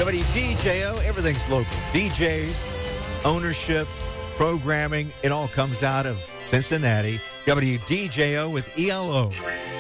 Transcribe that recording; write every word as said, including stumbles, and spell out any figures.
W D J O, everything's local. D Js, ownership, programming, it all comes out of Cincinnati. W D J O with E L O.